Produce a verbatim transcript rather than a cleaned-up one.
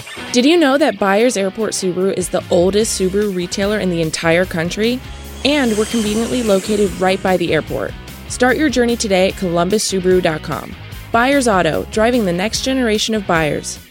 Did you know that Byers Airport Subaru is the oldest Subaru retailer in the entire country? And we're conveniently located right by the airport. Start your journey today at columbus subaru dot com. Byers Auto, driving the next generation of buyers.